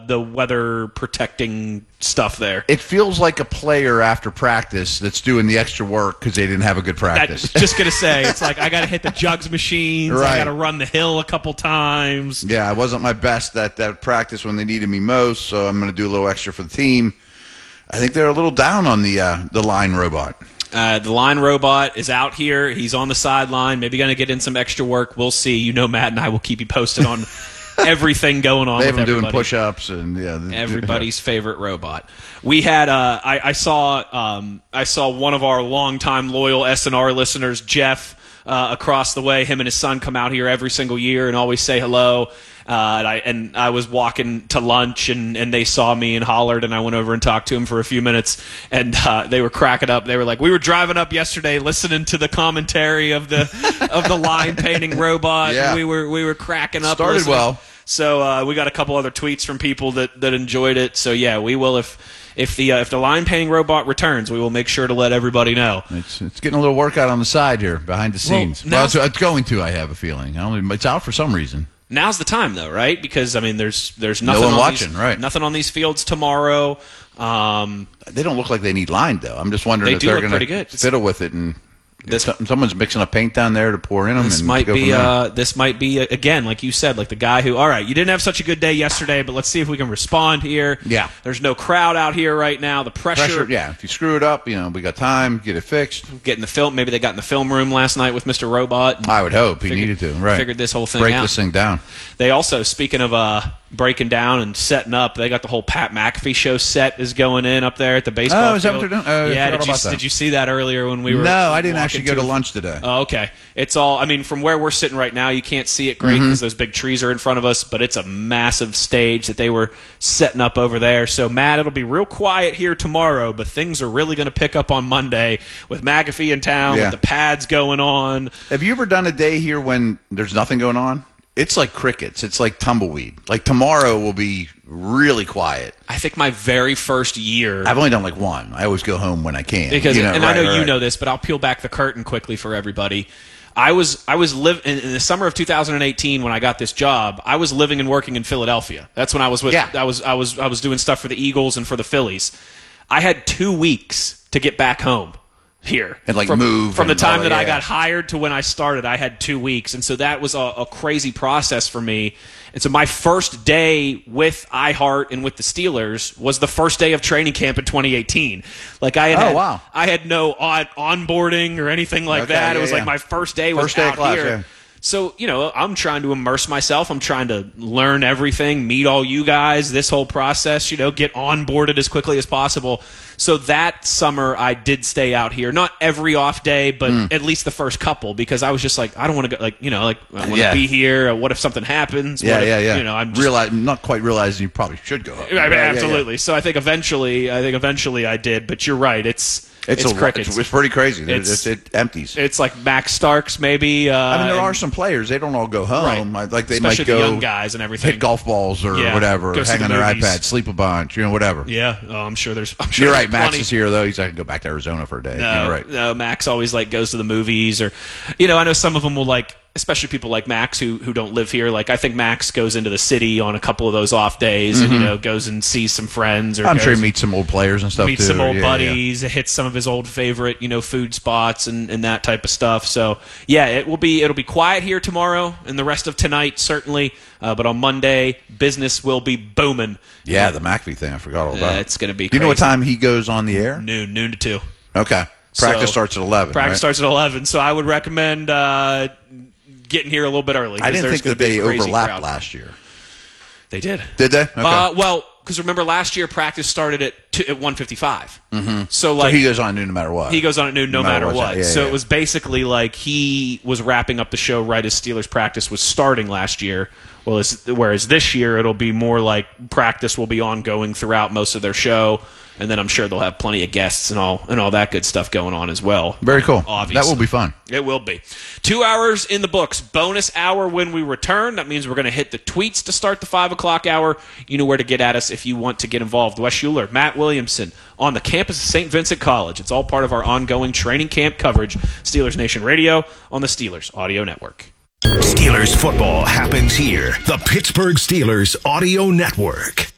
the weather protecting stuff there. It feels like a player after practice that's doing the extra work because they didn't have a good practice. Just going to say, it's like I got to hit the jugs machines. Right. I got to run the hill a couple times. Yeah, I wasn't my best at that practice when they needed me most, so I'm going to do a little extra for the team. I think they're a little down on the line robot. The line robot is out here. He's on the sideline. Maybe going to get in some extra work. We'll see. You know, Matt and I will keep you posted on everything going on. They have with him doing everybody. push-ups and Everybody's favorite robot. We had I saw one of our longtime loyal SNR listeners, Jeff, across the way. Him and his son come out here every single year and always say hello. And I was walking to lunch and they saw me and hollered, and I went over and talked to him for a few minutes, and they were cracking up. They were like, "We were driving up yesterday listening to the commentary of the line painting robot. Yeah. And we were cracking up." Started listening. well. So we got a couple other tweets from people that enjoyed it. So yeah, we will if the line painting robot returns, we will make sure to let everybody know. It's getting a little workout on the side here behind the scenes. Well, it's going to. I have a feeling. It's out for some reason. Now's the time, though, right? Because I mean, there's nothing No one on watching, these, right? Nothing on these fields tomorrow. They don't look like they need lined though. I'm just wondering They if do they're look going pretty to good. fiddle with it and. Someone's mixing up paint down there to pour in them. This and might go be from there. this might be again, like you said, like the guy who. All right, you didn't have such a good day yesterday, but let's see if we can respond here. Yeah. There's no crowd out here right now. The pressure. Yeah, if you screw it up, we got time, get it fixed. Getting the film. Maybe they got in the film room last night with Mr. Robot. And I would hope he needed to. Right. Figured this whole thing Break out. this thing down. They also, speaking of breaking down and setting up, they got the whole Pat McAfee show set is going in up there at the baseball Oh, is that field. what they're doing? Yeah, forgot about that. did you see that earlier when we were? No, I didn't walking actually go to lunch today. Oh, okay. It's all. I mean, from where we're sitting right now, you can't see it great because those big trees are in front of us. But it's a massive stage that they were setting up over there. So, Matt, it'll be real quiet here tomorrow, but things are really going to pick up on Monday with McAfee in town, Yeah. with the pads going on. Have you ever done a day here when there's nothing going on? It's like crickets. It's like tumbleweed. Like tomorrow will be really quiet. I think my very first year. I've only done like one. I always go home when I can. Because I know you right. know this, but I'll peel back the curtain quickly for everybody. I was living in the summer of 2018 when I got this job. I was living and working in Philadelphia. That's when I was with. Yeah. I was doing stuff for the Eagles and for the Phillies. I had 2 weeks to get back home here And from move the and time all that that, I yeah. got hired to when I started. I had 2 weeks, and so that was a crazy process for me. And so my first day with iHeart and with the Steelers was the first day of training camp in 2018. Like I had, wow. I had no onboarding or anything like Okay, that. It yeah, was yeah. like my first day was First day of out class, here. yeah. So, I'm trying to immerse myself. I'm trying to learn everything, meet all you guys, this whole process, get onboarded as quickly as possible. So that summer I did stay out here. Not every off day, but at least the first couple, because I was just like, I don't want to go, I want to be here. What if something happens? Yeah, What if, yeah. I'm just, not quite realizing you probably should go home. I mean, Yeah, absolutely. So I think eventually I did, but you're right. It's crickets. It's pretty crazy. It empties. It's like Max Starks, maybe. There are some players. They don't all go home. Right. Like they Especially might go the young guys and everything. hit golf balls or Yeah. whatever, Go see hang on the their movies. iPad, sleep a bunch, whatever. Yeah, I'm sure there's. You're right. Max plenty. is here though. He's like, I can go back to Arizona for a day. No, You're right. no, Max always goes to the movies, or I know some of them will especially people like Max who don't live here. Like I think Max goes into the city on a couple of those off days and goes and sees some friends. Or I'm sure goes he meets some old players and stuff meets too. some old Yeah, buddies, hits some of his old favorite food spots and that type of stuff. So yeah, it'll be quiet here tomorrow and the rest of tonight certainly. But on Monday, business will be booming. Yeah, the McAfee thing. I forgot all about it. It's going to be. Do you know what crazy. time he goes on the air? Noon to 2. Okay. Practice So, starts at 11. Practice right? starts at 11, so I would recommend getting here a little bit early. I didn't think that they overlapped crowd. last year. They did. Did they? Okay. Well, because remember last year practice started at 1:55. Mm-hmm. So he goes on noon no matter what. He goes on at noon no matter what. Yeah, so yeah. it was basically like he was wrapping up the show right as Steelers practice was starting last year. Whereas this year it'll be more like practice will be ongoing throughout most of their show, and then I'm sure they'll have plenty of guests and all that good stuff going on as well. Very cool. Obviously. That will be fun. It will be. 2 hours in the books. Bonus hour when we return. That means we're going to hit the tweets to start the 5 o'clock hour. You know where to get at us if you want to get involved. Wes Schuler, Matt Williamson on the campus of St. Vincent College. It's all part of our ongoing training camp coverage. Steelers Nation Radio on the Steelers Audio Network. Steelers football happens here. The Pittsburgh Steelers Audio Network.